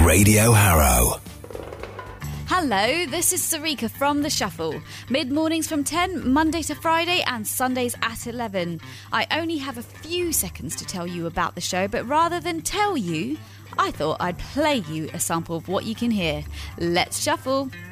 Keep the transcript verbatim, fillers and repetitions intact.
Radio Harrow. Hello, this is Sarika from The Shuffle. Mid-mornings from ten, Monday to Friday, and Sundays at eleven. I only have a few seconds to tell you about the show, but rather than tell you, I thought I'd play you a sample of what you can hear. Let's shuffle.